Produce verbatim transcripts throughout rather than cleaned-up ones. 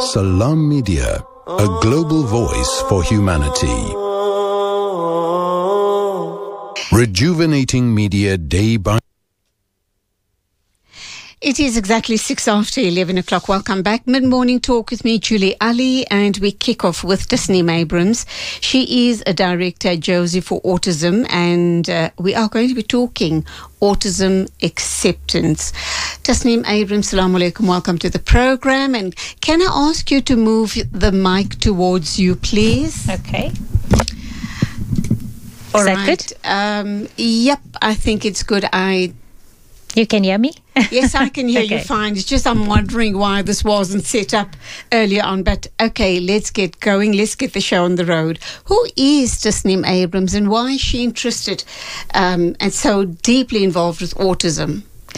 Salam Media, a global voice for humanity. Rejuvenating media day by It is exactly six after eleven o'clock. Welcome back. Mid-morning talk with me, Julie Ali, and we kick off with Tasneem Abrams. She is a director at Josie for Autism, and uh, we are going to be talking autism acceptance. Tasneem Abrams, Assalamu alaikum. Welcome to the program. And can I ask you to move the mic towards you, please? Okay. All Is that right. good? Um, yep, I think it's good. I You can hear me? Yes, I can hear Okay. you fine. It's just I'm wondering why this wasn't set up earlier on. But okay, let's get going. Let's get the show on the road. Who is Tasneem Abrams and why is she interested um, and so deeply involved with autism?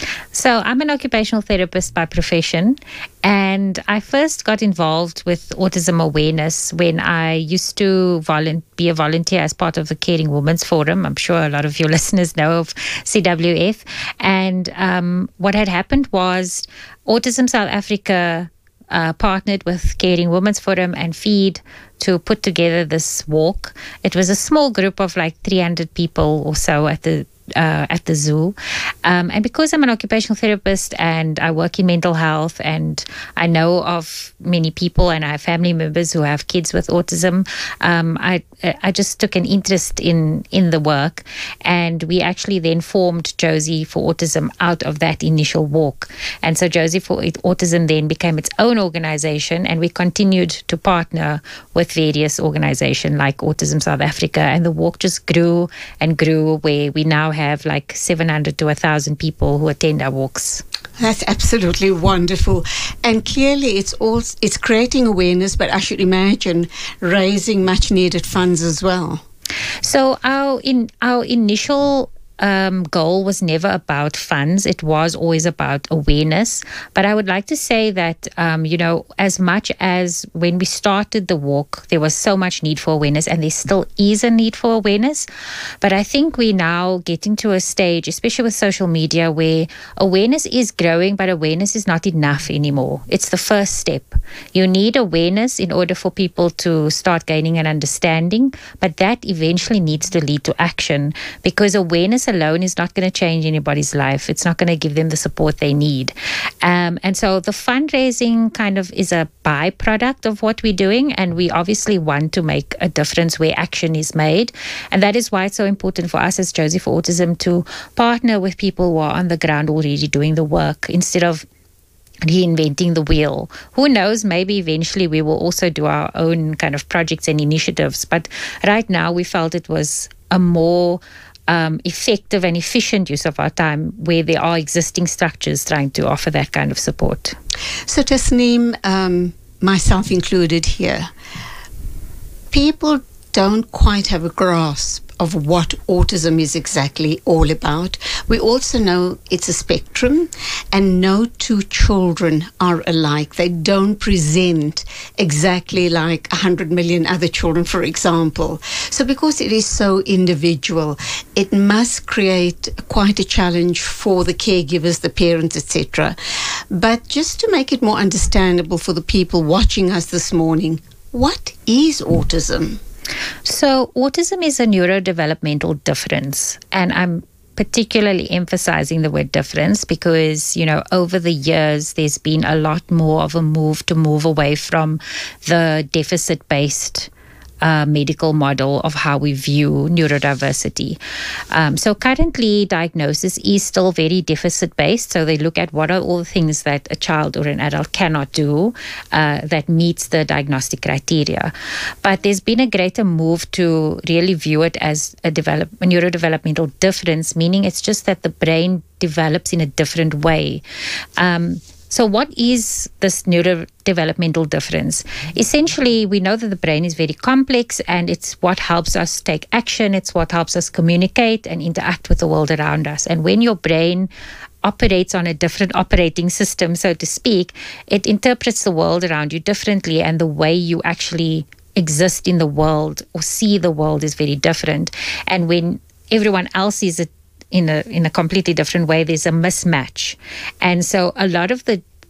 So I'm an occupational therapist by profession, and I first got involved with autism awareness when I used to volun- be a volunteer as part of the Caring Women's Forum. I'm sure a lot of your listeners know of C W F. And um, what had happened was Autism South Africa uh, partnered with Caring Women's Forum and Feed to put together this walk. It was a small group of like three hundred people or so at the Uh, at the zoo. Um, and because I'm an occupational therapist and I work in mental health and I know of many people and I have family members who have kids with autism, um, I I just took an interest in, in the work. And we actually then formed Josie for Autism out of that initial walk. And so Josie for Autism then became its own organization, and we continued to partner with various organizations like Autism South Africa. And the walk just grew and grew, where we now have like seven hundred to one thousand people who attend our walks. That's absolutely wonderful. And clearly it's all, it's creating awareness, but I should imagine raising much needed funds as well. So our in our initial Um, goal was never about funds. It was always about awareness. But I would like to say that, um, you know, as much as when we started the walk, there was so much need for awareness, and there still is a need for awareness. But I think we're now getting to a stage, especially with social media, where awareness is growing, but awareness is not enough anymore. It's the first step. You need awareness in order for people to start gaining an understanding, but that eventually needs to lead to action, because awareness alone is not going to change anybody's life. It's not going to give them the support they need. Um, and so the fundraising kind of is a byproduct of what we're doing, and we obviously want to make a difference where action is made. And that is why it's so important for us as Josie for Autism to partner with people who are on the ground already doing the work, instead of reinventing the wheel. Who knows, maybe eventually we will also do our own kind of projects and initiatives. But right now we felt it was a more Um, effective and efficient use of our time, where there are existing structures trying to offer that kind of support. So Tasneem, um, myself included here, people don't quite have a grasp of what autism is exactly all about. We also know it's a spectrum, and no two children are alike. They don't present exactly like a hundred million other children, for example. So because it is so individual, it must create quite a challenge for the caregivers, the parents, et cetera. But just to make it more understandable for the people watching us this morning, what is autism? So autism is a neurodevelopmental difference, and I'm particularly emphasizing the word difference because, you know, over the years there's been a lot more of a move to move away from the deficit-based Uh, medical model of how we view neurodiversity. Um, so currently diagnosis is still very deficit based. So they look at what are all the things that a child or an adult cannot do uh, that meets the diagnostic criteria. But there's been a greater move to really view it as a, develop, a neurodevelopmental difference, meaning it's just that the brain develops in a different way. Um, So what is this neurodevelopmental difference? Essentially, we know that the brain is very complex, and it's what helps us take action. It's what helps us communicate and interact with the world around us. And when your brain operates on a different operating system, so to speak, it interprets the world around you differently, and the way you actually exist in the world or see the world is very different. And when everyone else sees it in a in a completely different way, there's a mismatch. And so a lot of the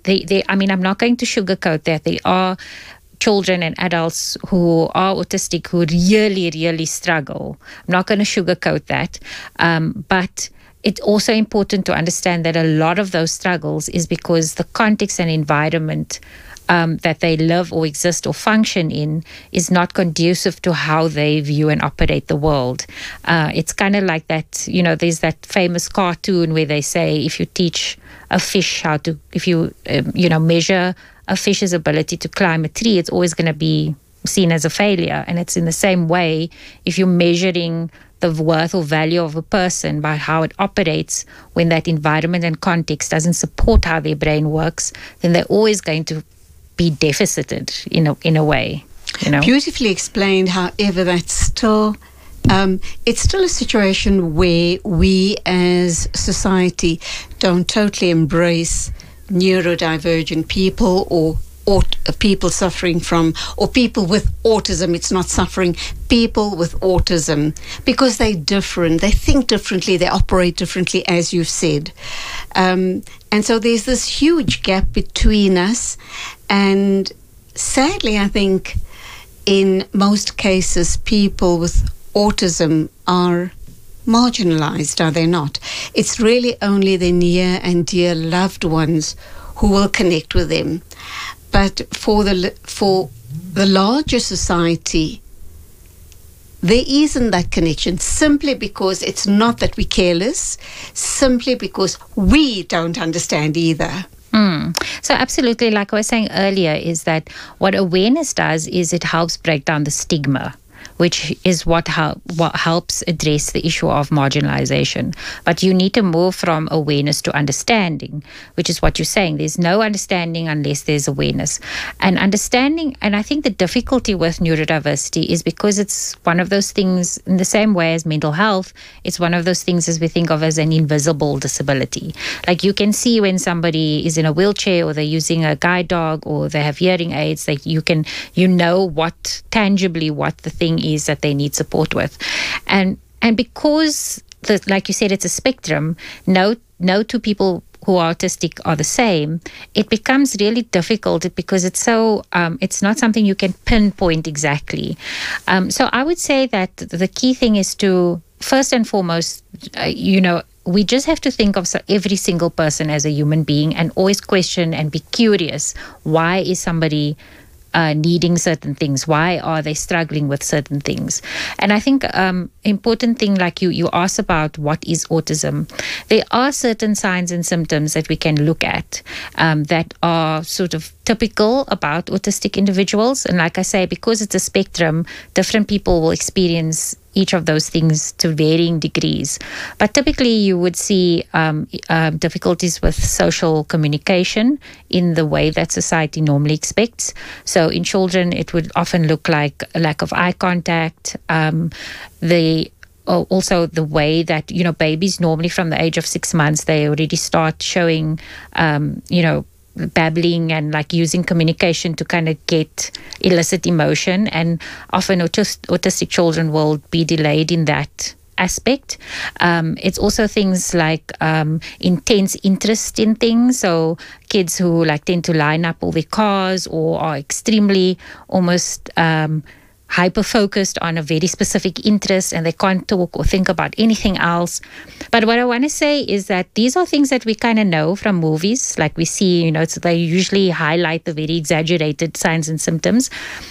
they, they, I mean, I'm not going to sugarcoat that. There are children and adults who are autistic who really, really struggle. I'm not going to sugarcoat that. Um, but it's also important to understand that a lot of those struggles is because the context and environment um, that they live or exist or function in is not conducive to how they view and operate the world. Uh, it's kind of like that, you know, there's that famous cartoon where they say if you teach a fish how to, if you, um, you know, measure a fish's ability to climb a tree, it's always going to be seen as a failure. And it's in the same way, if you're measuring the worth or value of a person by how it operates when that environment and context doesn't support how their brain works, then they're always going to be deficited in a, in a way. You know? Beautifully explained. However, that's still um, it's still a situation where we as society don't totally embrace neurodivergent people or Aut- people suffering from, or people with autism. It's not suffering, people with autism, because they're different, they think differently, they operate differently, as you've said. Um, and so there's this huge gap between us, and sadly, I think in most cases, people with autism are marginalized, are they not? It's really only the near and dear loved ones who will connect with them. But for the for the larger society, there isn't that connection, simply because it's not that we're careless, simply because we don't understand either. Mm. So absolutely, like I was saying earlier, is that what awareness does is it helps break down the stigma, which is what, help, what helps address the issue of marginalization. But you need to move from awareness to understanding, which is what you're saying. There's no understanding unless there's awareness. And understanding, and I think the difficulty with neurodiversity is because it's one of those things, in the same way as mental health, it's one of those things as we think of as an invisible disability. Like you can see when somebody is in a wheelchair or they're using a guide dog or they have hearing aids, like you can, you know what, tangibly what the thing is that they need support with. And and because, the, like you said, it's a spectrum, no, no two people who are autistic are the same, it becomes really difficult because it's so, um, it's not something you can pinpoint exactly. Um, so I would say that the key thing is to, first and foremost, uh, you know, we just have to think of every single person as a human being and always question and be curious. Why is somebody Uh, needing certain things? Why are they struggling with certain things? And I think um, important thing, like you, you asked about what is autism. There are certain signs and symptoms that we can look at um, that are sort of typical about autistic individuals. And like I say, because it's a spectrum, different people will experience each of those things to varying degrees. But typically you would see um, uh, difficulties with social communication in the way that society normally expects. So in children, it would often look like a lack of eye contact, um, the also the way that, you know, babies normally from the age of six months, they already start showing, um, you know, babbling and like using communication to kind of get illicit emotion, and often autis- autistic children will be delayed in that aspect. Um, it's also things like um, intense interest in things. So kids who like tend to line up all their cars or are extremely almost um, hyper-focused on a very specific interest and they can't talk or think about anything else. But what I want to say is that these are things that we kind of know from movies. Like we see, you know, it's, they usually highlight the very exaggerated signs and symptoms.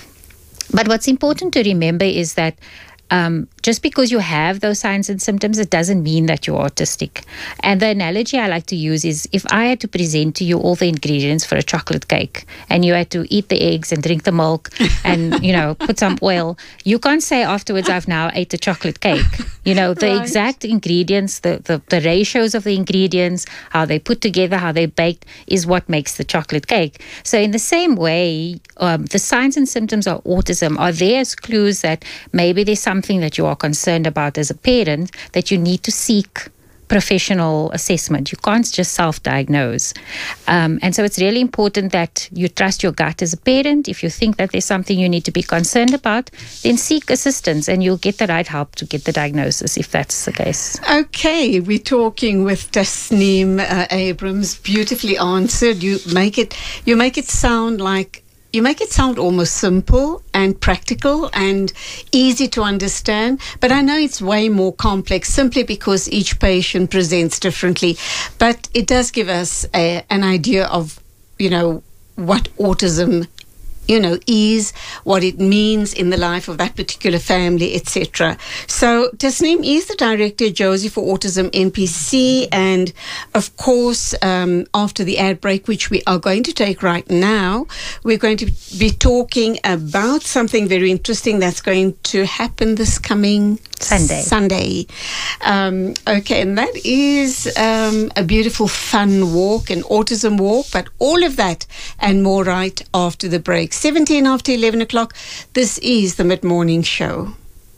But what's important to remember is that Um, just because you have those signs and symptoms, it doesn't mean that you're autistic. And the analogy I like to use is if I had to present to you all the ingredients for a chocolate cake and you had to eat the eggs and drink the milk and, you know, put some oil, you can't say afterwards, I've now ate the chocolate cake. You know, the right. exact ingredients, the, the, the ratios of the ingredients, how they put together, how they baked is what makes the chocolate cake. So in the same way, um, the signs and symptoms of autism are there as clues that maybe there's something that you are concerned about as a parent that you need to seek professional assessment. You can't just self-diagnose. Um, and so it's really important that you trust your gut as a parent. If you think that there's something you need to be concerned about, then seek assistance and you'll get the right help to get the diagnosis if that's the case. Okay, we're talking with Tasneem uh, Abrams. Beautifully answered. You make it, you make it sound like You make it sound almost simple and practical and easy to understand, but I know it's way more complex simply because each patient presents differently. But it does give us a, an idea of, you know, what autism, you know, is, what it means in the life of that particular family, et cetera. So Tasneem is the director, Josie, for Autism N P C, and of course, um, after the ad break, which we are going to take right now, we're going to be talking about something very interesting that's going to happen this coming Sunday. Sunday. Um, okay, and that is um, a beautiful, fun walk, an autism walk, but all of that and more right after the break. seventeen after eleven o'clock. This is the Mid-Morning Show.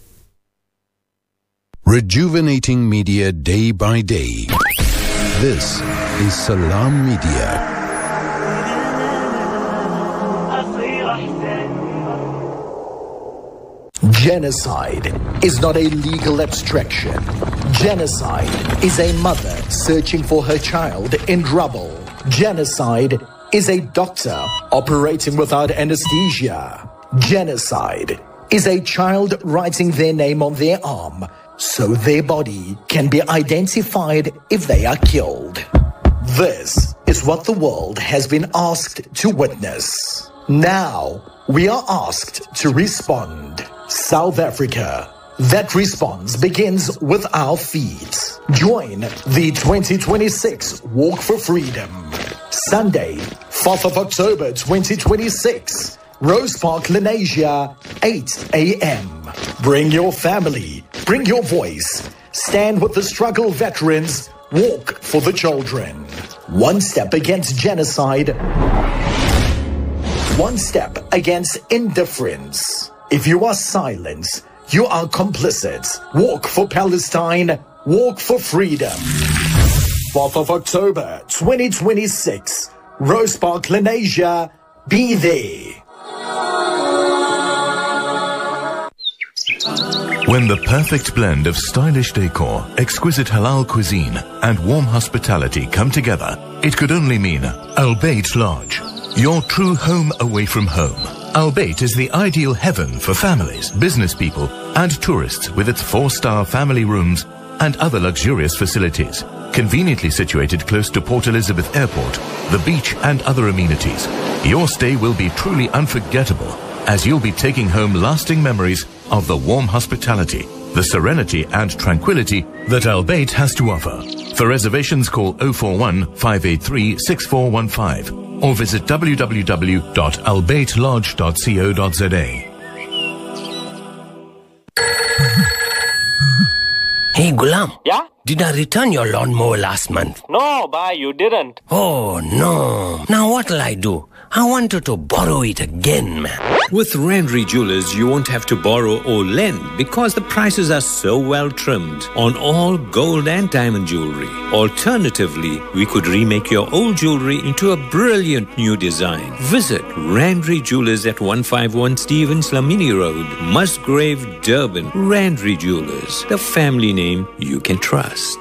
Rejuvenating media day by day. This is Salam Media. Genocide is not a legal abstraction. Genocide is a mother searching for her child in rubble. Genocide is a doctor operating without anesthesia. Genocide is a child writing their name on their arm so their body can be identified if they are killed. This is what the world has been asked to witness. Now we are asked to respond. South Africa. That response begins with our feet. Join the twenty twenty-six Walk for Freedom. Sunday, fourth of October twenty twenty-six. Rose Park, Lenasia, eight a.m. Bring your family. Bring your voice. Stand with the struggle veterans. Walk for the children. One step against genocide. One step against indifference. If you are silent, you are complicit. Walk for Palestine. Walk for freedom. fourth of October twenty twenty-six. Rose Park, Lenasia. Be there. When the perfect blend of stylish decor, exquisite halal cuisine, and warm hospitality come together, it could only mean Al Bayt Lodge, your true home away from home. Al Bayt is the ideal heaven for families, business people, and tourists with its four-star family rooms and other luxurious facilities. Conveniently situated close to Port Elizabeth Airport, the beach, and other amenities, your stay will be truly unforgettable as you'll be taking home lasting memories of the warm hospitality, the serenity and tranquility that Al Bayt has to offer. For reservations, call oh four one, five eight three, six four one five or visit w w w dot al bayt lodge dot co dot z a. Hey, Gulam. Yeah? Did I return your lawnmower last month? No, bye, you didn't. Oh, no. Now what'll I do? I wanted to borrow it again, man. With Randry Jewelers, you won't have to borrow or lend because the prices are so well trimmed on all gold and diamond jewelry. Alternatively, we could remake your old jewelry into a brilliant new design. Visit Randry Jewelers at one fifty-one Stevens Lamini Road, Musgrave, Durban. Randry Jewelers, the family name you can trust.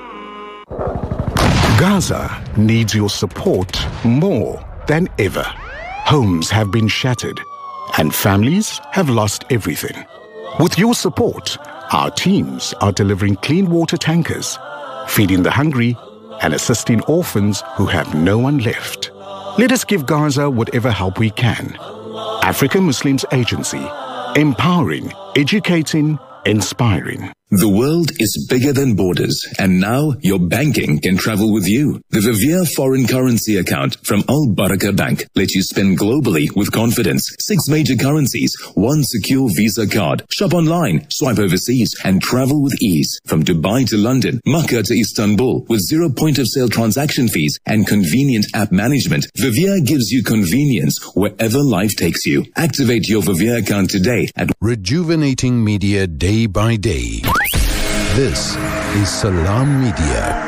Gaza needs your support more than ever. Homes have been shattered and families have lost everything. With your support, our teams are delivering clean water tankers, feeding the hungry and assisting orphans who have no one left. Let us give Gaza whatever help we can. African Muslims Agency, empowering, educating, inspiring. The world is bigger than borders, and now your banking can travel with you. The Vivier foreign currency account from Al Baraka Bank lets you spend globally with confidence. Six major currencies, one secure Visa card. Shop online, swipe overseas, and travel with ease. From Dubai to London, Makkah to Istanbul, with zero point of sale transaction fees and convenient app management, Vivier gives you convenience wherever life takes you. Activate your Vivier account today at Rejuvenating media day by day. This is Salam Media.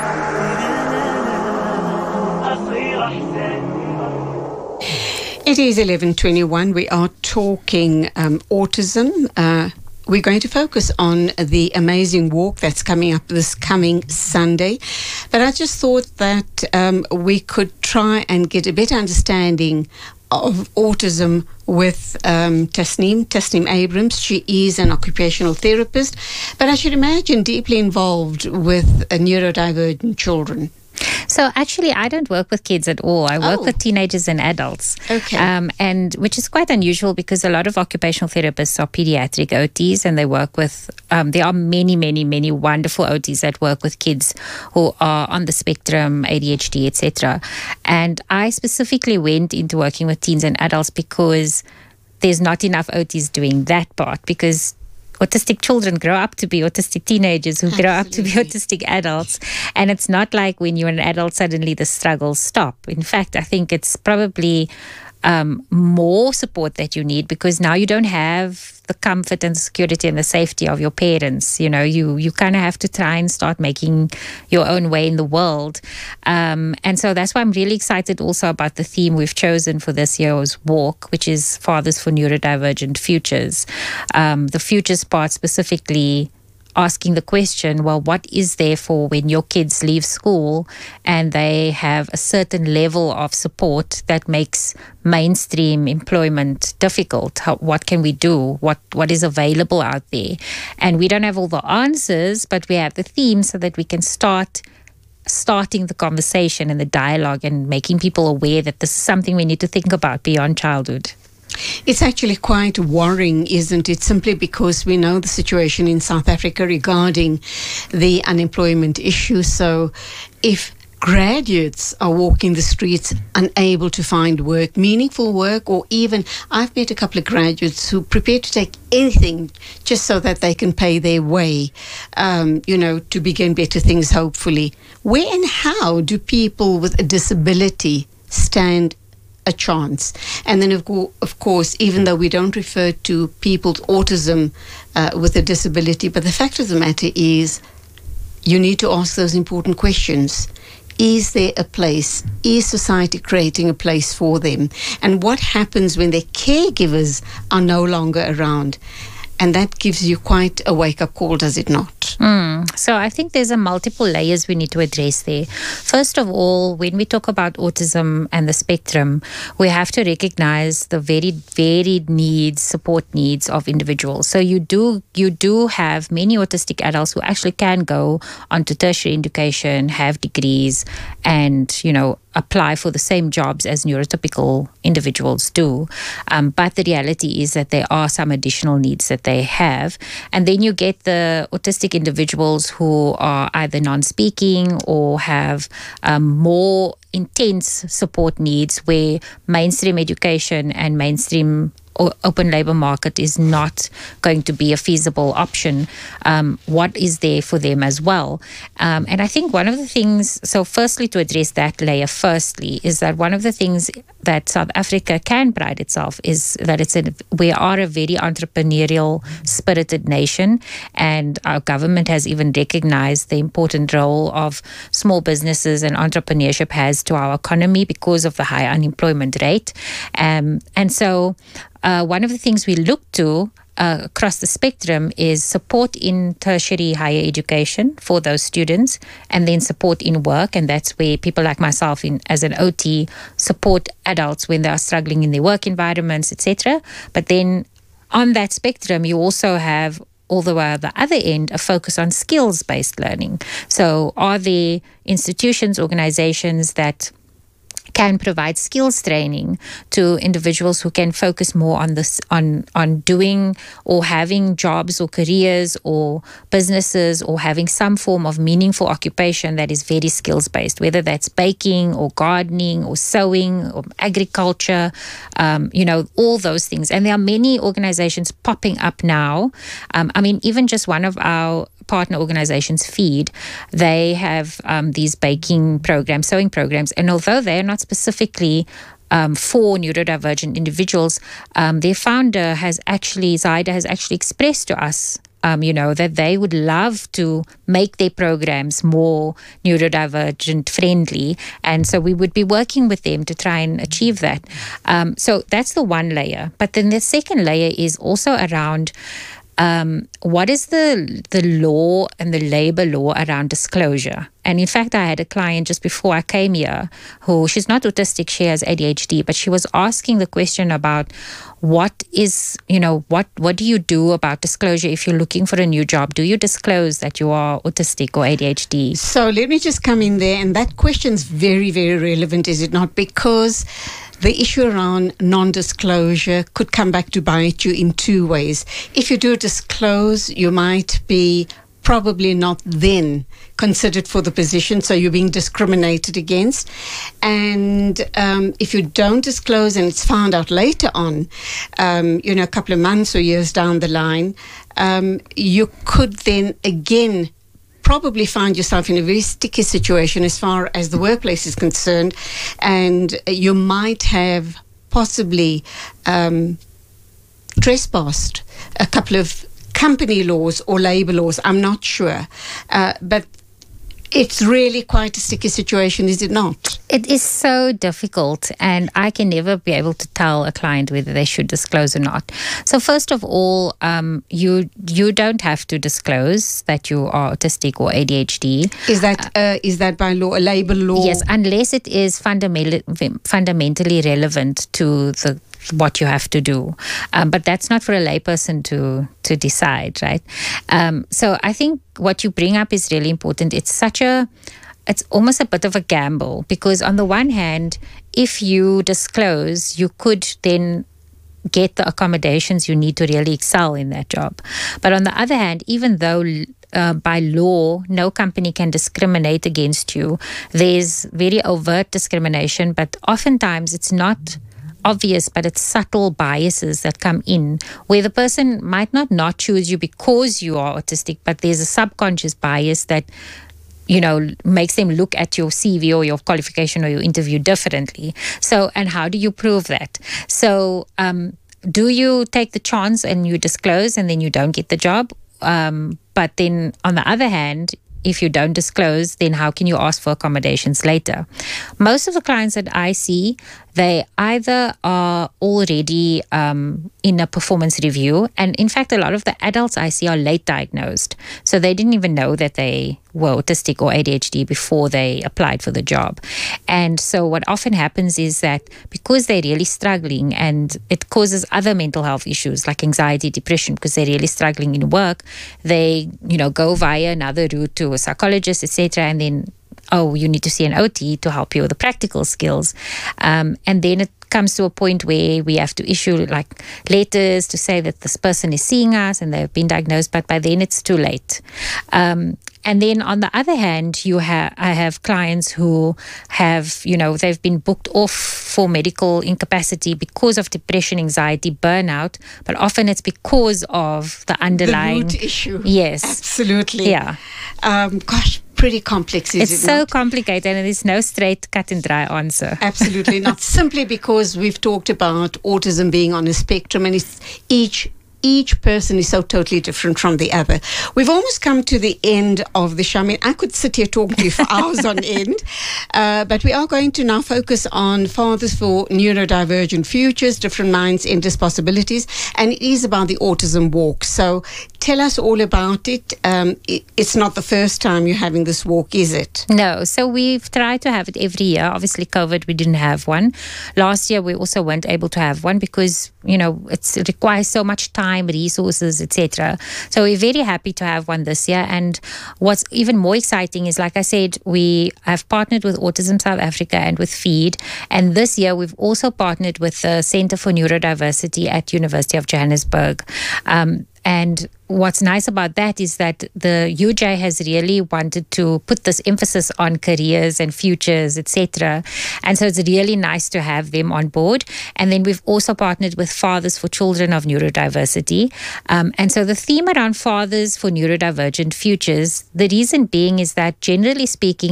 It is eleven twenty-one. We are talking um, autism. Uh, we're going to focus on the amazing walk that's coming up this coming Sunday. But I just thought that um, we could try and get a better understanding of autism with um, Tasneem, Tasneem Abrams. She is an occupational therapist, but I should imagine deeply involved with uh, neurodivergent children. So actually, I don't work with kids at all. I work Oh. with teenagers and adults. Okay. Um, and which is quite unusual because a lot of occupational therapists are pediatric O Ts and they work with, um, there are many, many, many wonderful O Ts that work with kids who are on the spectrum, A D H D, et cetera. And I specifically went into working with teens and adults because there's not enough O Ts doing that part, because autistic children grow up to be autistic teenagers who grow up to be autistic adults. And it's not like when you're an adult, suddenly the struggles stop. In fact, I think it's probably um, more support that you need, because now you don't have the comfort and security and the safety of your parents. You know, you, you kind of have to try and start making your own way in the world. Um, and so that's why I'm really excited also about the theme we've chosen for this year's walk, which is Fathers for Neurodivergent Futures. Um, the futures part specifically asking the question, well, what is there for when your kids leave school and they have a certain level of support that makes mainstream employment difficult? How, what can we do? What What is available out there? And we don't have all the answers, but we have the theme so that we can start starting the conversation and the dialogue and making people aware that this is something we need to think about beyond childhood. It's actually quite worrying, isn't it? Simply because we know the situation in South Africa regarding the unemployment issue. So if graduates are walking the streets unable to find work, meaningful work, or even I've met a couple of graduates who prepare to take anything just so that they can pay their way, um, you know, to begin better things, hopefully. Where and how do people with a disability stand a chance? And then, of, co- of course, even though we don't refer to people's autism uh, with a disability, but the fact of the matter is you need to ask those important questions. Is there a place? Is society creating a place for them? And what happens when their caregivers are no longer around? And that gives you quite a wake-up call, does it not? Mm. So I think there's a multiple layers we need to address there. First of all, when we talk about autism and the spectrum, we have to recognize the very varied needs, support needs of individuals. So you do you do have many autistic adults who actually can go onto tertiary education, have degrees, and, you know, apply for the same jobs as neurotypical individuals do. Um, but the reality is that there are some additional needs that they have. And then you get the autistic individuals who are either non-speaking or have um, more intense support needs where mainstream education and mainstream or open labor market is not going to be a feasible option. Um, what is there for them as well? Um, and I think one of the things, so firstly, to address that layer firstly, is that one of the things that South Africa can pride itself is that it's a, we are a very entrepreneurial spirited nation, and our government has even recognized the important role of small businesses and entrepreneurship has to our economy because of the high unemployment rate. Um, and so Uh, one of the things we look to uh, across the spectrum is support in tertiary higher education for those students, and then support in work. And that's where people like myself in, as an O T support adults when they are struggling in their work environments, et cetera. But then on that spectrum, you also have, all the way at the other end, a focus on skills-based learning. So are there institutions, organizations that can provide skills training to individuals who can focus more on this, on on doing or having jobs or careers or businesses or having some form of meaningful occupation that is very skills based, whether that's baking or gardening or sewing or agriculture, um, you know, all those things. And there are many organizations popping up now. Um, I mean, even just one of our partner organizations, Feed, they have um, these baking programs, sewing programs, and although they're not specifically um, for neurodivergent individuals, um, their founder has actually, Zaida has actually expressed to us um, you know, that they would love to make their programs more neurodivergent friendly. And so we would be working with them to try and achieve that. Um, so that's the one layer. But then the second layer is also around Um, what is the the law and the labor law around disclosure? And in fact, I had a client just before I came here who, she's not autistic, she has A D H D, but she was asking the question about what is, you know, what, what do you do about disclosure if you're looking for a new job? Do you disclose that you are autistic or A D H D? So let me just come in there, and that question's very, very relevant, is it not? Because the issue around non-disclosure could come back to bite you in two ways. If you do disclose, you might be probably not then considered for the position, so you're being discriminated against. And um, if you don't disclose and it's found out later on, um, you know, a couple of months or years down the line, um, you could then again probably find yourself in a very sticky situation as far as the workplace is concerned, and you might have possibly um, trespassed a couple of company laws or labor laws. I'm not sure, uh, but it's really quite a sticky situation, is it not? It is so difficult, and I can never be able to tell a client whether they should disclose or not. So first of all, um, you you don't have to disclose that you are autistic or A D H D. Is that uh, is that by law, a labor law? Yes, unless it is fundamentally fundamentally relevant to the what you have to do. Um, but that's not for a layperson to to decide, right? Um, so I think what you bring up is really important. It's such a, it's almost a bit of a gamble, because on the one hand, if you disclose, you could then get the accommodations you need to really excel in that job. But on the other hand, even though Uh, by law, no company can discriminate against you, there's very overt discrimination, but oftentimes it's not obvious, but it's subtle biases that come in where the person might not not choose you because you are autistic, but there's a subconscious bias that, you know, makes them look at your C V or your qualification or your interview differently. So, and how do you prove that? So, um, do you take the chance and you disclose and then you don't get the job? Um, but then on the other hand, if you don't disclose, then how can you ask for accommodations later? Most of the clients that I see, they either are already um, in a performance review, and in fact, a lot of the adults I see are late diagnosed. So they didn't even know that they were autistic or A D H D before they applied for the job. And so what often happens is that because they're really struggling, and it causes other mental health issues like anxiety, depression, because they're really struggling in work, they, you know, go via another route to a psychologist, et cetera, and then, oh, you need to see an O T to help you with the practical skills. Um, and then it comes to a point where we have to issue like letters to say that this person is seeing us and they've been diagnosed, but by then it's too late. Um, and then on the other hand, you have I have clients who have, you know, they've been booked off for medical incapacity because of depression, anxiety, burnout, but often it's because of the underlying the root issue. Yes, absolutely. Yeah. Um, gosh. Pretty complex, is it's it It's so not? complicated, and there's no straight cut and dry answer. Absolutely not. Simply because we've talked about autism being on a spectrum, and it's each each person is so totally different from the other. We've almost come to the end of the show. I mean, I could sit here talking to you for hours on end, uh, but we are going to now focus on Fathers for Neurodivergent Futures, Different Minds, Endless Possibilities, and it is about the Autism Walk. So tell us all about it. Um, it. It's not the first time you're having this walk, is it? No. So we've tried to have it every year. Obviously, COVID, we didn't have one. Last year, we also weren't able to have one because, you know, it's, it requires so much time, resources, et cetera. So we're very happy to have one this year. And what's even more exciting is, like I said, we have partnered with Autism South Africa and with FEED. And this year we've also partnered with the Center for Neurodiversity at University of Johannesburg. Um, And what's nice about that is that the U J has really wanted to put this emphasis on careers and futures, et cetera. And so it's really nice to have them on board. And then we've also partnered with Fathers for Children of Neurodiversity. Um, and so the theme around Fathers for Neurodivergent Futures, the reason being is that generally speaking,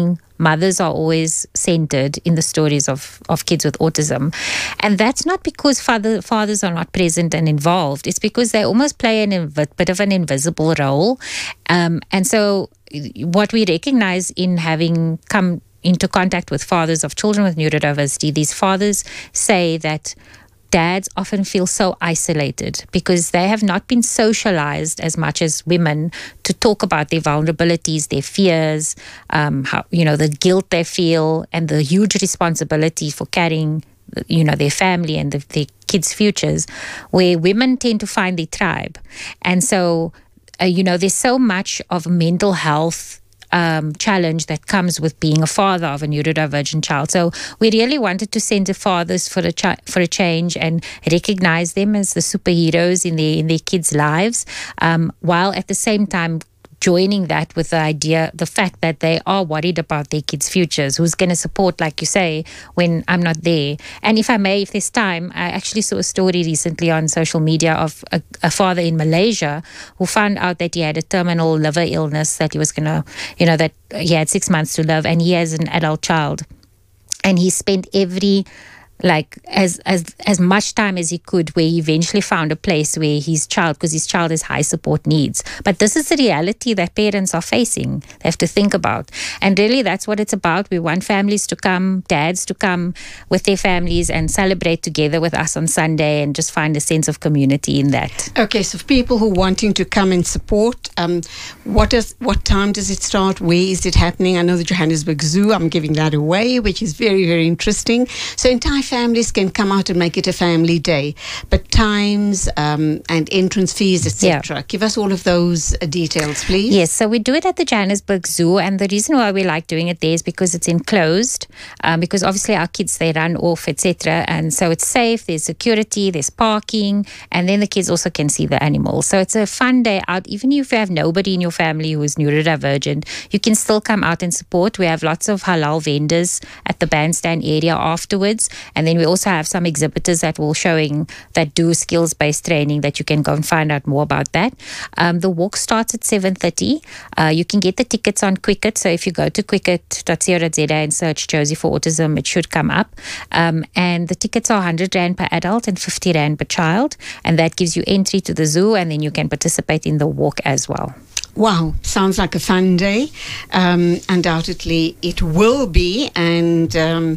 mothers are always centered in the stories of, of kids with autism. And that's not because father, fathers are not present and involved. It's because they almost play an inv- bit of an invisible role. Um, and so what we recognize in having come into contact with fathers of children with neurodiversity, these fathers say that dads often feel so isolated because they have not been socialized as much as women to talk about their vulnerabilities, their fears, um, how, you know, the guilt they feel and the huge responsibility for carrying, you know, their family and the, their kids' futures, where women tend to find their tribe. And so, uh, you know, there's so much of mental health Um, challenge that comes with being a father of a neurodivergent child. So we really wanted to center fathers for a ch- for a change and recognize them as the superheroes in their in their kids' lives, um, while at the same time joining that with the idea, the fact that they are worried about their kids' futures. Who's going to support, like you say, when I'm not there? And if I may, if there's time, I actually saw a story recently on social media of a, a father in Malaysia who found out that he had a terminal liver illness, that he was going to, you know, that he had six months to live, and he has an adult child. And he spent every like as as as much time as he could, where he eventually found a place where his child, because his child has high support needs. But this is the reality that parents are facing. They have to think about. And really that's what it's about. We want families to come, dads to come with their families and celebrate together with us on Sunday and just find a sense of community in that. Okay, so for people who are wanting to come and support, um, what is what time does it start? Where is it happening? I know the Johannesburg Zoo, I'm giving that away, which is very, very interesting. So entire families can come out and make it a family day, but times um, and entrance fees, et cetera. Yeah. Give us all of those uh, details, please. Yes, so we do it at the Johannesburg Zoo, and the reason why we like doing it there is because it's enclosed, um, because obviously our kids, they run off, et cetera, and so it's safe, there's security, there's parking, and then the kids also can see the animals. So it's a fun day out. Even if you have nobody in your family who is neurodivergent, you can still come out and support. We have lots of halal vendors at the bandstand area afterwards, and then we also have some exhibitors that will showing that do skills-based training that you can go and find out more about that. Um, the walk starts at seven thirty. Uh, you can get the tickets on Quicket. So if you go to quicket dot co dot za and search Josie for Autism, it should come up. Um, and the tickets are one hundred rand per adult and fifty rand per child. And that gives you entry to the zoo, and then you can participate in the walk as well. Wow, sounds like a fun day. Um, undoubtedly it will be, and um,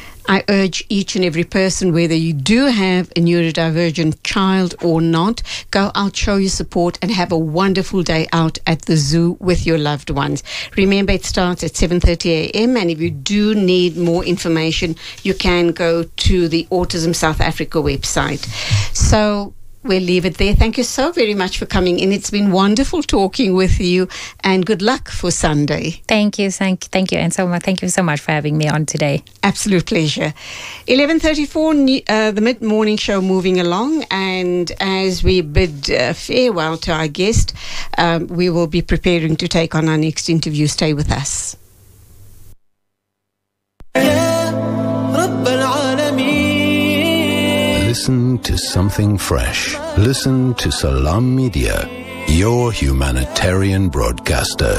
I urge each and every person, whether you do have a neurodivergent child or not, go out, show your support, and have a wonderful day out at the zoo with your loved ones. Remember, it starts at seven thirty a.m. and if you do need more information, you can go to the Autism South Africa website. So we'll leave it there. Thank you so very much for coming in. It's been wonderful talking with you, and good luck for Sunday. Thank you. Thank, thank you. And so much, thank you so much for having me on today. Absolute pleasure. eleven thirty-four, uh, the mid-morning show moving along. And as we bid uh, farewell to our guest, um, we will be preparing to take on our next interview. Stay with us. Listen to something fresh. Listen to Salam Media, your humanitarian broadcaster.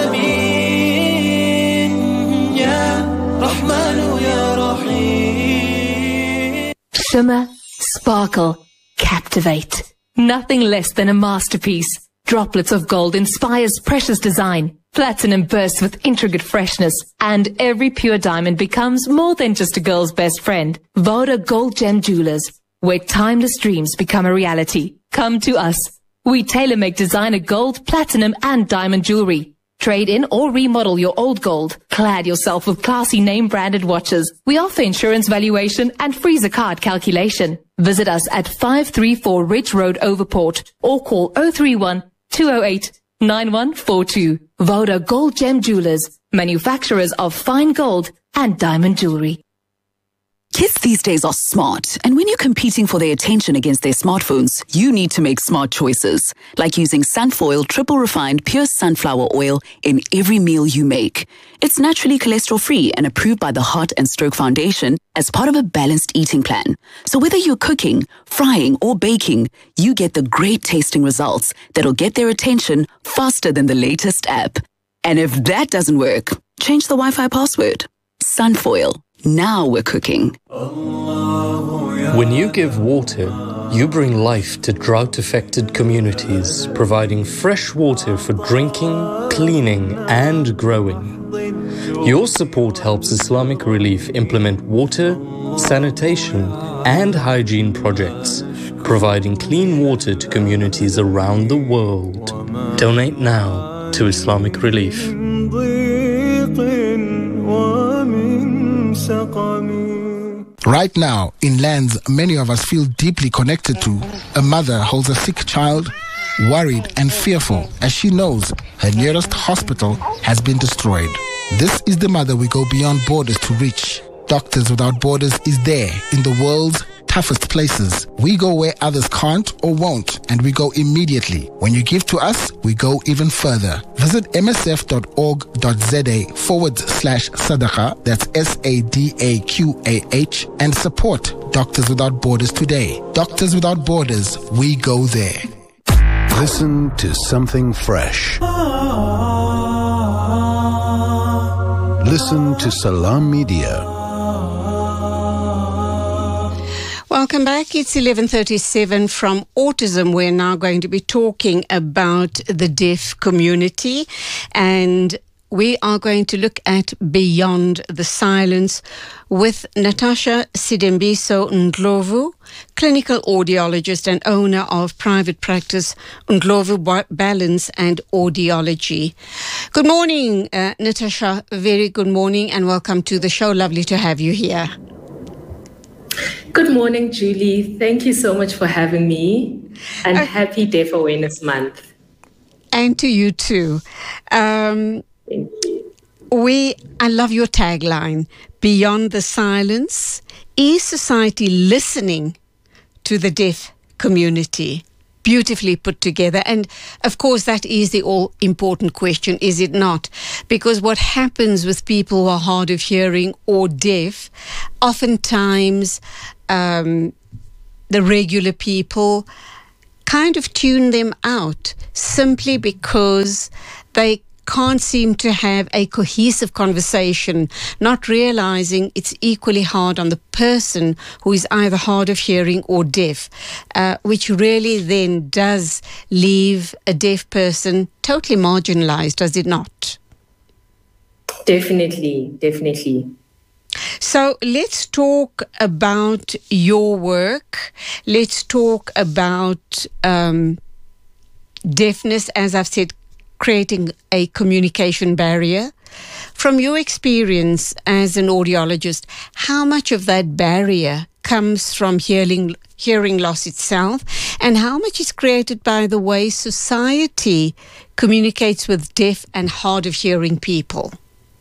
Shimmer, sparkle, captivate. Nothing less than a masterpiece. Droplets of gold inspires precious design. Platinum bursts with intricate freshness, and every pure diamond becomes more than just a girl's best friend. Voda Gold Gem Jewelers, where timeless dreams become a reality. Come to us. We tailor-make designer gold, platinum, and diamond jewelry. Trade in or remodel your old gold. Clad yourself with classy name-branded watches. We offer insurance valuation and freezer card calculation. Visit us at five three four Ridge Road, Overport, or call zero three one, two zero eight, nine one four two. Voda Gold Gem Jewelers, manufacturers of fine gold and diamond jewelry. Kids these days are smart, and when you're competing for their attention against their smartphones, you need to make smart choices, like using Sunfoil Triple Refined Pure Sunflower Oil in every meal you make. It's naturally cholesterol-free and approved by the Heart and Stroke Foundation as part of a balanced eating plan. So whether you're cooking, frying, or baking, you get the great tasting results that'll get their attention faster than the latest app. And if that doesn't work, change the Wi-Fi password. Sunfoil. Now we're cooking. When you give water, you bring life to drought-affected communities, providing fresh water for drinking, cleaning, and growing. Your support helps Islamic Relief implement water, sanitation, and hygiene projects, providing clean water to communities around the world. Donate now to Islamic Relief. Right now, in lands many of us feel deeply connected to, a mother holds a sick child, worried and fearful as she knows her nearest hospital has been destroyed. This is the mother we go beyond borders to reach. Doctors Without Borders is there in the world's toughest places. We go where others can't or won't, and we go immediately. When you give to us, we go even further. Visit msf.org.za forward slash sadaqa, that's S A D A Q A H, and support Doctors Without Borders today. Doctors Without Borders, we go there. Listen to something fresh. Listen to Salam Media. Welcome back. It's eleven thirty-seven from Autism. We're now going to be talking about the deaf community, and we are going to look at Beyond the Silence with Natasha Sidembiso Ndlovu, clinical audiologist and owner of private practice Ndlovu Balance and Audiology. Good morning, uh, Natasha. Very good morning and welcome to the show. Lovely to have you here. Good morning, Julie. Thank you so much for having me, and uh, happy Deaf Awareness Month. And to you too. Um, Thank you. We, I love your tagline, Beyond the Silence. Is society listening to the deaf community? Beautifully put together. And of course, that is the all important question, is it not? Because what happens with people who are hard of hearing or deaf, oftentimes um, the regular people kind of tune them out simply because they can't seem to have a cohesive conversation, not realizing it's equally hard on the person who is either hard of hearing or deaf, uh, which really then does leave a deaf person totally marginalized, does it not? Definitely, definitely. So let's talk about your work. Let's talk about um, deafness, as I've said, creating a communication barrier. From your experience as an audiologist, how much of that barrier comes from hearing, hearing loss itself, and how much is created by the way society communicates with deaf and hard of hearing people?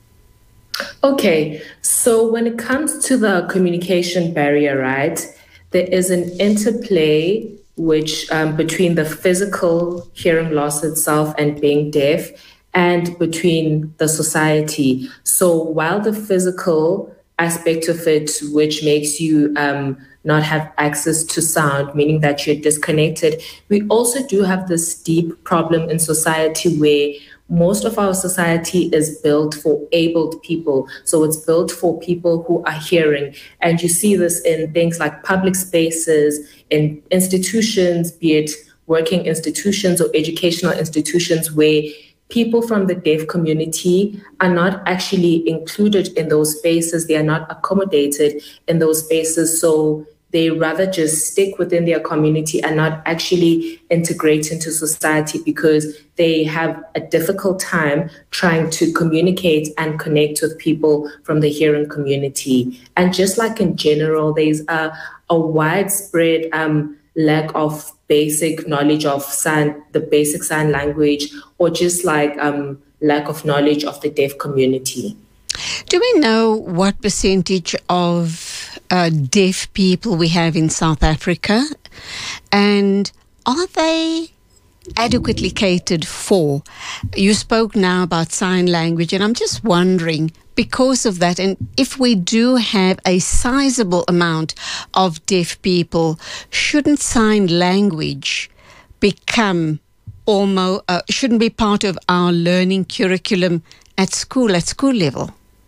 Okay, so when it comes to the communication barrier, right, there is an interplay which um, between the physical hearing loss itself and being deaf, and between the society. So while the physical aspect of it, which makes you um, not have access to sound, meaning that you're disconnected, we also do have this deep problem in society where most of our society is built for abled people. So it's built for people who are hearing. And you see this in things like public spaces, in institutions, be it working institutions or educational institutions, where people from the deaf community are not actually included in those spaces. They are not accommodated in those spaces. So they rather just stick within their community and not actually integrate into society because they have a difficult time trying to communicate and connect with people from the hearing community. And just like in general, there's a, a widespread um, lack of basic knowledge of sign, the basic sign language, or just like um, lack of knowledge of the deaf community. Do we know what percentage of uh, deaf people we have in South Africa? And are they adequately catered for? You spoke now about sign language, and I'm just wondering, because of that, and if we do have a sizable amount of deaf people, shouldn't sign language become almost uh, shouldn't be part of our learning curriculum at school, at school level?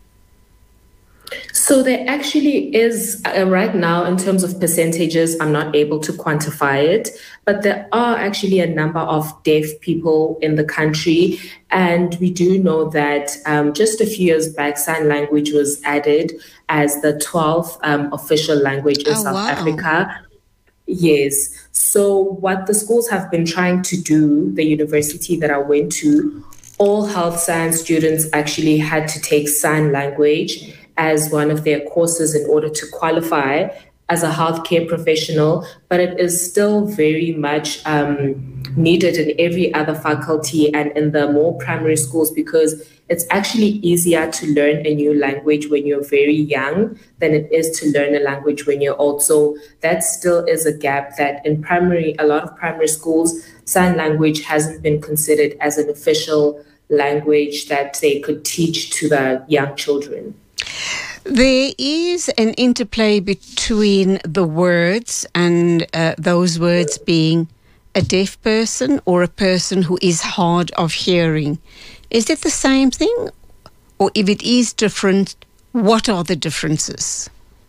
So there actually is, uh, right now, in terms of percentages, I'm not able to quantify it, but there are actually a number of deaf people in the country. And we do know that um, just a few years back, sign language was added as the twelfth um, official language in oh, South wow. Africa. Yes. So what the schools have been trying to do, the university that I went to, all health science students actually had to take sign language as one of their courses in order to qualify as a healthcare professional, but it is still very much um, needed in every other faculty and in the more primary schools, because it's actually easier to learn a new language when you're very young than it is to learn a language when you're old. So that still is a gap that in primary, a lot of primary schools, sign language hasn't been considered as an official language that they could teach to the young children. There is an interplay between the words and uh, those words being a deaf person or a person who is hard of hearing. Is it the same thing? Or if it is different, what are the differences?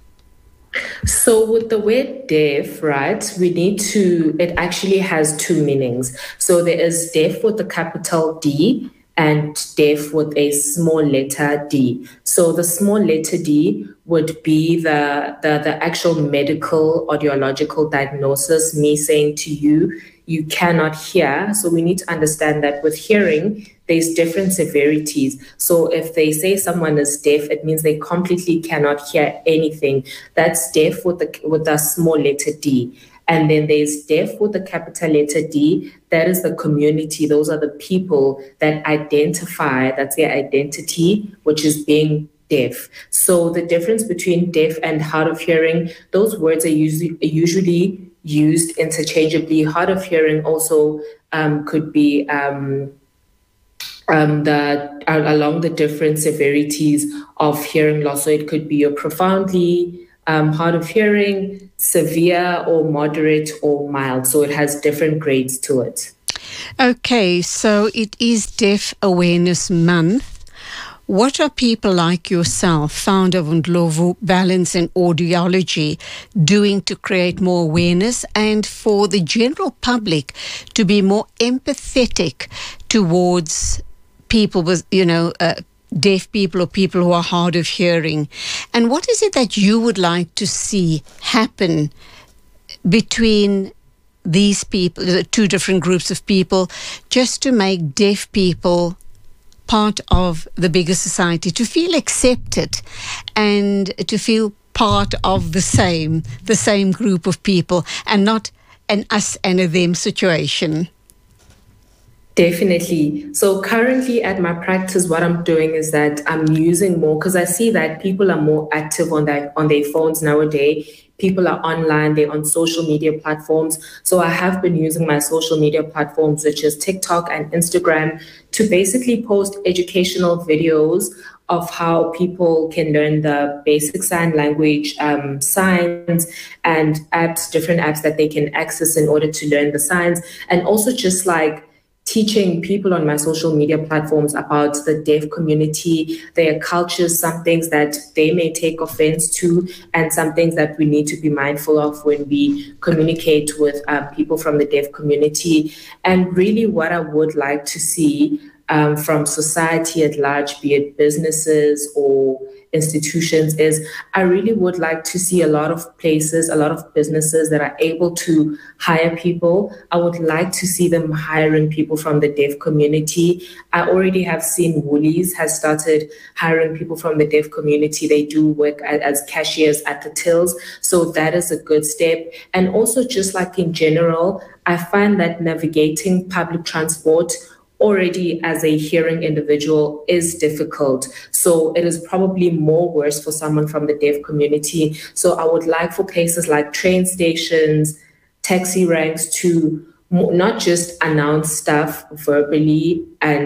So with the word deaf, right, we need to, it actually has two meanings. So there is deaf with a capital D and deaf with a small letter D. So the small letter D would be the, the, the actual medical audiological diagnosis, me saying to you, you cannot hear. So we need to understand that with hearing, there's different severities. So if they say someone is deaf, it means they completely cannot hear anything. That's deaf with the, with a small letter D. And then there's deaf with a capital letter D. That is the community. Those are the people that identify, that's their identity, which is being deaf. So the difference between deaf and hard of hearing, those words are usually, usually used interchangeably. Hard of hearing also um, could be um, um, the uh, along the different severities of hearing loss. So it could be a profoundly Um, hard of hearing, severe or moderate or mild. So it has different grades to it. Okay, so it is Deaf Awareness Month. What are people like yourself, founder of Ndlovu Balance and Audiology, doing to create more awareness and for the general public to be more empathetic towards people with, you know, uh, deaf people or people who are hard of hearing? And what is it that you would like to see happen between these people, the two different groups of people, just to make deaf people part of the bigger society, to feel accepted and to feel part of the same, the same group of people, and not an us and a them situation? Definitely. So currently at my practice, what I'm doing is that I'm using more, because I see that people are more active on their, on their phones nowadays. People are online, they're on social media platforms. So I have been using my social media platforms, such as TikTok and Instagram, to basically post educational videos of how people can learn the basic sign language um, signs and apps, different apps that they can access in order to learn the signs. And also just like teaching people on my social media platforms about the deaf community, their cultures, some things that they may take offense to, and some things that we need to be mindful of when we communicate with uh, people from the deaf community. And really what I would like to see um, from society at large, be it businesses or institutions, is I really would like to see a lot of places, a lot of businesses that are able to hire people. I would like to see them hiring people from the deaf community. I already have seen Woolies has started hiring people from the deaf community. They do work as cashiers at the tills. So that is a good step. And also just like in general, I find that navigating public transport already as a hearing individual is difficult. So it is probably more worse for someone from the deaf community. So I would like for places like train stations, taxi ranks to not just announce stuff verbally and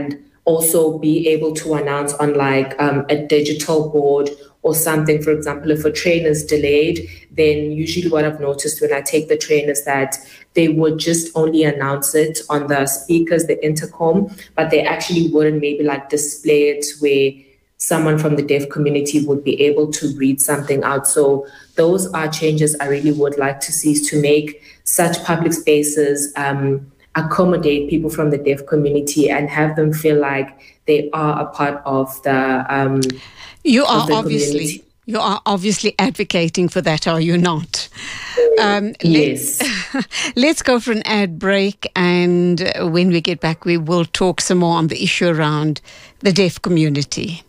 also be able to announce on like um, a digital board or something. For example, if a train is delayed, then usually what I've noticed when I take the train is that they would just only announce it on the speakers, the intercom, but they actually wouldn't maybe like display it where someone from the deaf community would be able to read something out. So those are changes I really would like to see, to make such public spaces um, accommodate people from the deaf community and have them feel like they are a part of the um, You are of the obviously community. you are obviously advocating for that, are you not? Um, yes. Let's, let's go for an ad break, and when we get back, we will talk some more on the issue around the deaf community.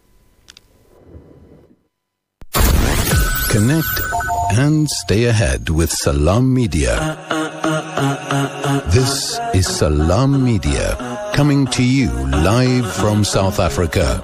Connect and stay ahead with Salam Media. This is Salam Media, coming to you live from South Africa.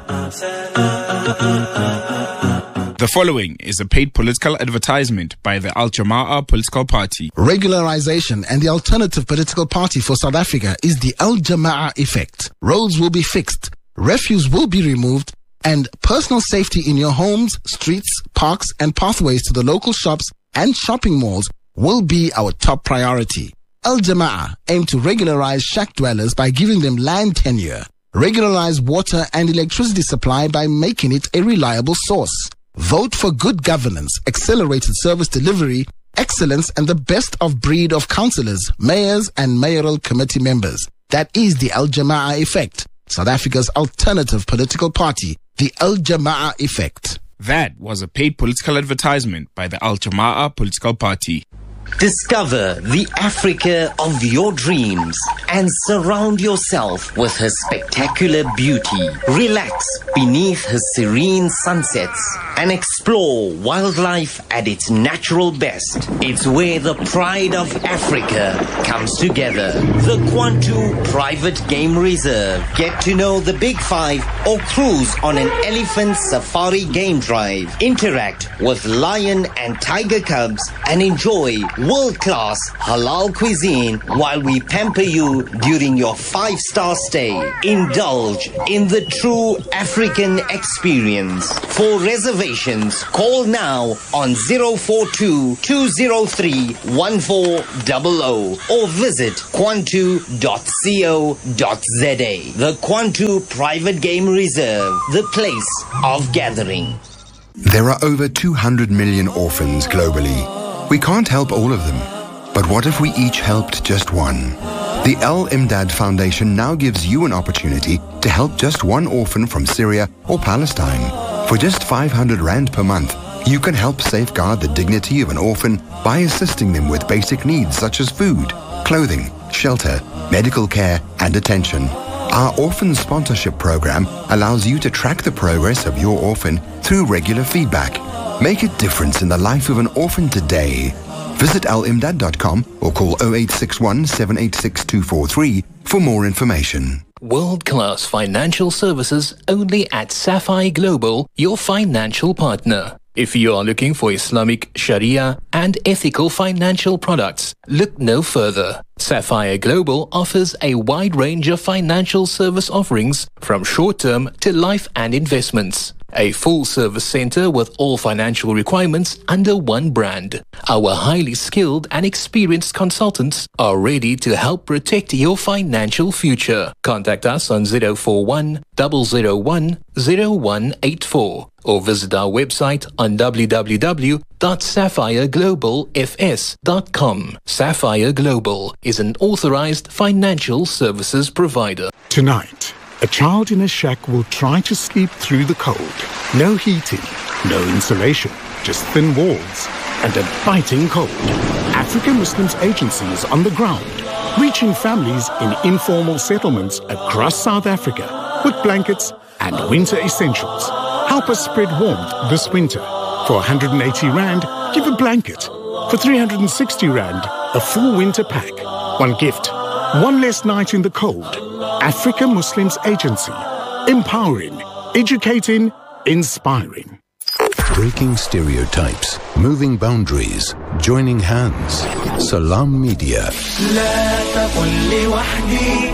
The following is a paid political advertisement by the Al Jama'ah Political Party. Regularization and the alternative political party for South Africa is the Al Jama'ah effect. Roads will be fixed, refuse will be removed, and personal safety in your homes, streets, parks, and pathways to the local shops and shopping malls will be our top priority. Al Jama'ah aim to regularize shack dwellers by giving them land tenure, regularize water and electricity supply by making it a reliable source. Vote for good governance, accelerated service delivery, excellence, and the best of breed of councillors, mayors, and mayoral committee members. That is the Al Jama'ah effect, South Africa's alternative political party, the Al Jama'ah effect. That was a paid political advertisement by the Al Jama'ah Political Party. Discover the Africa of your dreams and surround yourself with her spectacular beauty. Relax beneath her serene sunsets and explore wildlife at its natural best. It's where the pride of Africa comes together. The Kwantu Private Game Reserve. Get to know the Big Five or cruise on an elephant safari game drive. Interact with lion and tiger cubs and enjoy world-class halal cuisine while we pamper you during your five-star stay. Indulge in the true African experience. For reservations, call now on zero four two, two zero three, one four zero zero or visit kwantu dot co dot za. The Kwantu Private Game Reserve, the place of gathering. There are over two hundred million orphans globally. We can't help all of them, but what if we each helped just one? The Al Imdad Foundation now gives you an opportunity to help just one orphan from Syria or Palestine. For just five hundred rand per month, you can help safeguard the dignity of an orphan by assisting them with basic needs such as food, clothing, shelter, medical care, and attention. Our orphan sponsorship program allows you to track the progress of your orphan through regular feedback. Make a difference in the life of an orphan today. Visit al imdad dot com or call zero eight six one, seven eight six, two four three for more information. World-class financial services only at Sapphire Global, your financial partner. If you are looking for Islamic, Sharia, and ethical financial products, look no further. Sapphire Global offers a wide range of financial service offerings from short-term to life and investments. A full-service center with all financial requirements under one brand. Our highly skilled and experienced consultants are ready to help protect your financial future. Contact us on zero four one, zero zero one, zero one eight four or visit our website on w w w dot sapphire global f s dot com. Sapphire Global is an authorized financial services provider. Tonight, a child in a shack will try to sleep through the cold. No heating, no insulation, just thin walls and a biting cold. African Muslims Agency is on the ground, reaching families in informal settlements across South Africa with blankets and winter essentials. Help us spread warmth this winter. For one hundred eighty rand, give a blanket. For three hundred sixty rand, a full winter pack. One gift, one less night in the cold. Africa Muslims Agency. Empowering, educating, inspiring. Breaking stereotypes, moving boundaries, joining hands. Salam Media.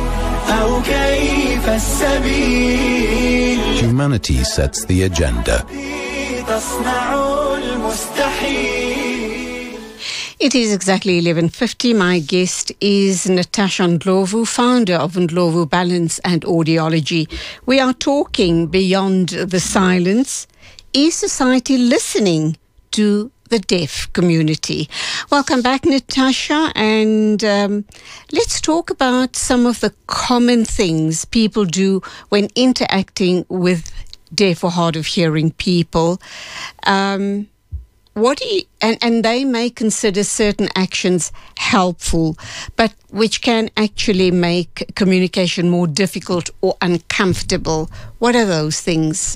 أو كيف السبيل Humanity sets the agenda. تصنع المستحيل. It is exactly eleven fifty. My guest is Natasha Ndlovu, founder of Ndlovu Balance and Audiology. We are talking beyond the silence. Is society listening to the deaf community? Welcome back, Natasha, and um, let's talk about some of the common things people do when interacting with deaf or hard of hearing people. Um, what do you, and, and they may consider certain actions helpful, but which can actually make communication more difficult or uncomfortable. What are those things?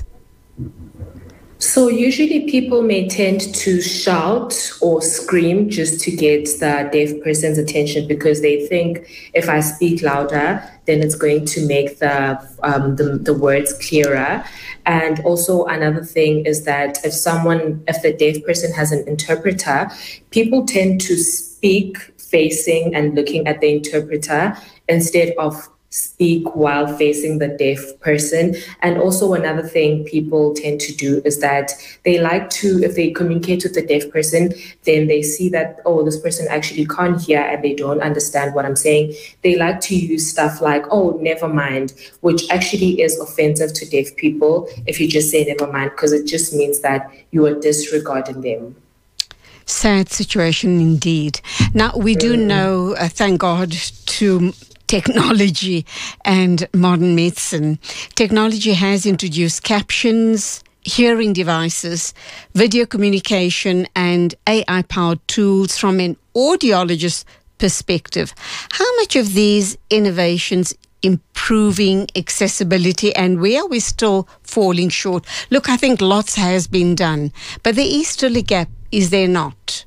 So usually people may tend to shout or scream just to get the deaf person's attention because they think if I speak louder, then it's going to make the, um, the, the words clearer. And also another thing is that if someone, if the deaf person has an interpreter, people tend to speak facing and looking at the interpreter instead of speak while facing the deaf person. And also another thing people tend to do is that they like to, if they communicate with the deaf person, then they see that, oh, this person actually can't hear and they don't understand what I'm saying. They like to use stuff like, oh, never mind, which actually is offensive to deaf people if you just say never mind, because it just means that you are disregarding them. Sad situation indeed. Now, we do know, uh, thank God, to technology and modern medicine. Technology has introduced captions, hearing devices, video communication, and A I-powered tools from an audiologist's perspective. How much of these innovations improving accessibility, and where are we still falling short? Look, I think lots has been done, but there is still a gap, is there not?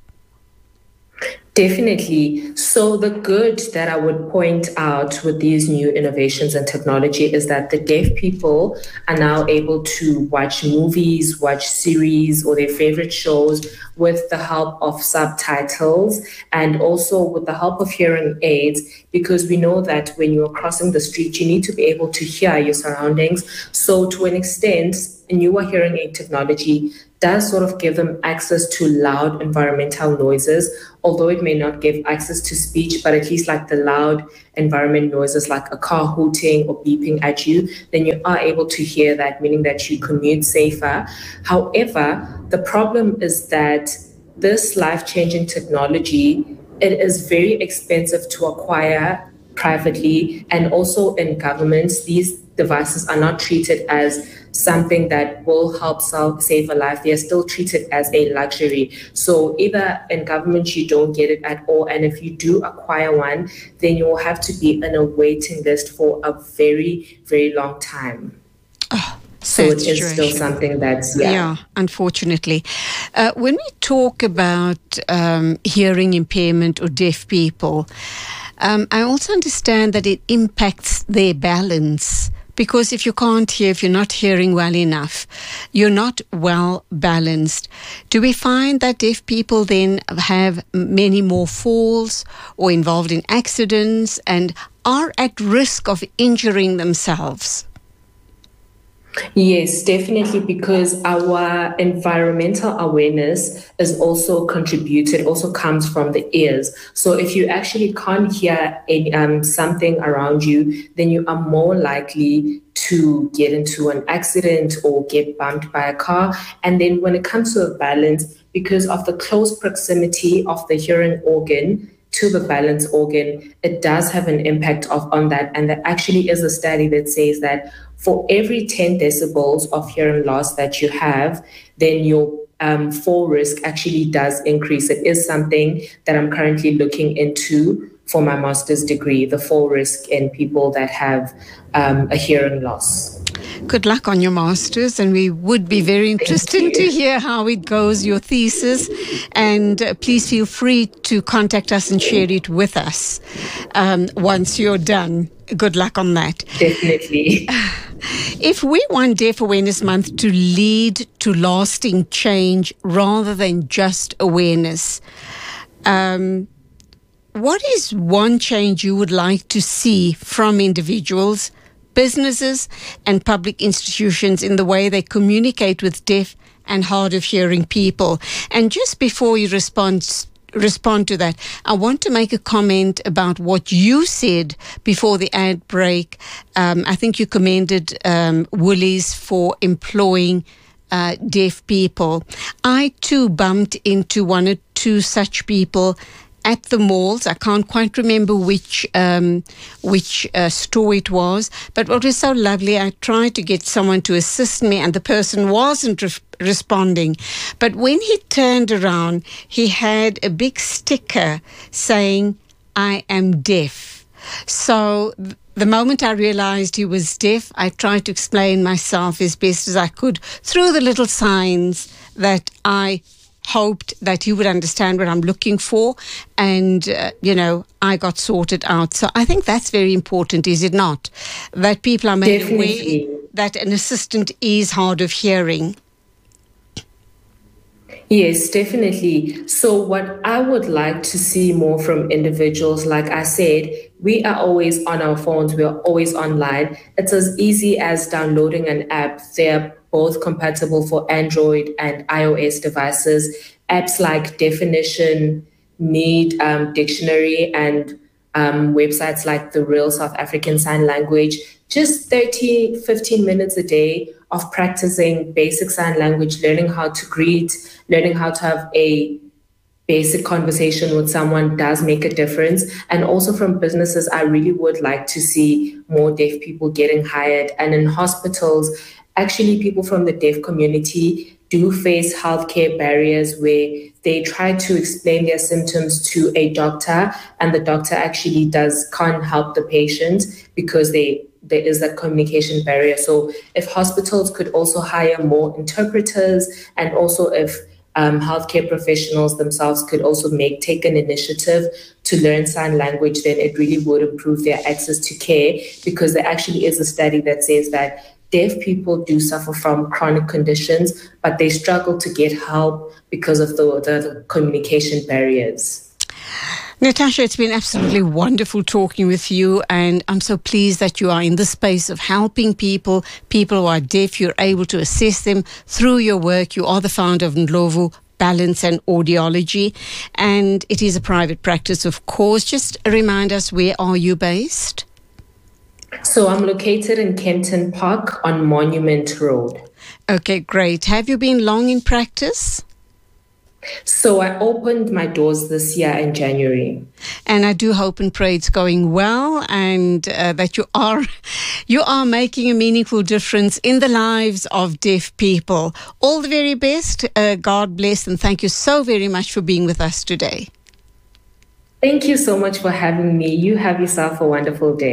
Definitely. So the good that I would point out with these new innovations and technology is that the deaf people are now able to watch movies, watch series or their favorite shows with the help of subtitles and also with the help of hearing aids, because we know that when you're crossing the street, you need to be able to hear your surroundings. So to an extent, newer hearing aid technology does sort of give them access to loud environmental noises, although it may not give access to speech, but at least like the loud environment noises like a car hooting or beeping at you, then you are able to hear that, meaning that you commute safer. However, the problem is that this life-changing technology, it is very expensive to acquire privately, and also in governments, these devices are not treated as something that will help save a life. They are still treated as a luxury. So either in government you don't get it at all, and if you do acquire one, then you will have to be on a waiting list for a very, very long time. Oh, so it is still something that's, yeah. Yeah, unfortunately. Uh, when we talk about um, hearing impairment or deaf people, um, I also understand that it impacts their balance. Because if you can't hear, if you're not hearing well enough, you're not well balanced. Do we find that deaf people then have many more falls or involved in accidents and are at risk of injuring themselves? Yes, definitely, because our environmental awareness is also contributed, also comes from the ears. So if you actually can't hear any, um, something around you, then you are more likely to get into an accident or get bumped by a car. And then when it comes to a balance, because of the close proximity of the hearing organ to the balance organ, it does have an impact of on that. And there actually is a study that says that for every ten decibels of hearing loss that you have, then your um, fall risk actually does increase. It is something that I'm currently looking into for my master's degree, the fall risk in people that have um, a hearing loss. Good luck on your master's, and we would be very interested to hear how it goes, your thesis, and uh, please feel free to contact us and share it with us um, once you're done. Good luck on that. Definitely. If we want Deaf Awareness Month to lead to lasting change rather than just awareness, um, what is one change you would like to see from individuals, businesses, and public institutions in the way they communicate with deaf and hard of hearing people? And just before you respond respond to that, I want to make a comment about what you said before the ad break. Um, I think you commended um, Woolies for employing uh, deaf people. I too bumped into one or two such people at the malls. I can't quite remember which um, which uh, store it was, but what was so lovely, I tried to get someone to assist me and the person wasn't re- responding. But when he turned around, he had a big sticker saying, "I am deaf." So th- the moment I realized he was deaf, I tried to explain myself as best as I could through the little signs that I hoped that he would understand what I'm looking for, and uh, you know, I got sorted out. So I think that's very important, is it not? That people are made Definitely. aware that an assistant is hard of hearing. Yes, definitely. So what I would like to see more from individuals, like I said, we are always on our phones, we are always online. It's as easy as downloading an app. They're both compatible for Android and iOS devices. Apps like Definition, Need, um, Dictionary, and um, websites like the Real South African Sign Language. Just thirty, fifteen minutes a day of practicing basic sign language, learning how to greet, learning how to have a basic conversation with someone does make a difference. And also from businesses, I really would like to see more deaf people getting hired. And in hospitals, actually people from the deaf community do face healthcare barriers where they try to explain their symptoms to a doctor and the doctor actually does can't help the patient because they there is that communication barrier. So if hospitals could also hire more interpreters, and also if um, healthcare professionals themselves could also make take an initiative to learn sign language, then it really would improve their access to care, because there actually is a study that says that deaf people do suffer from chronic conditions, but they struggle to get help because of the, the, the communication barriers. Natasha, it's been absolutely wonderful talking with you, and I'm so pleased that you are in the space of helping people, people who are deaf. You're able to assess them through your work. You are the founder of Ndlovu Balance and Audiology, and it is a private practice, of course. Just remind us, where are you based? So I'm located in Kenton Park on Monument Road. Okay, great. Have you been long in practice? So I opened my doors this year in January. And I do hope and pray it's going well, and uh, that you are you are making a meaningful difference in the lives of deaf people. All the very best. Uh, God bless, and thank you so very much for being with us today. Thank you so much for having me. You have yourself a wonderful day.